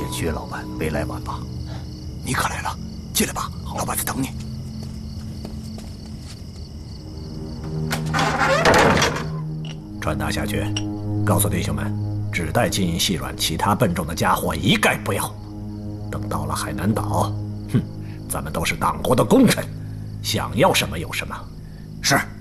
薛老板没来晚吧？ 你可来了，进来吧，老板在等你。 传达下去，告诉弟兄们，只带金银细软，其他笨重的家伙一概不要。等到了海南岛，咱们都是党国的功臣，想要什么有什么。 是。